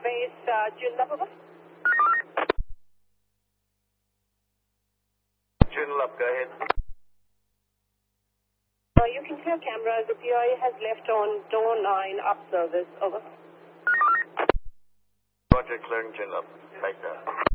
base, Joondalup, over. Joondalup, go ahead. You can clear cameras. The PI has left on door 9 up service, over. Roger, clearing Joondalup. Take that.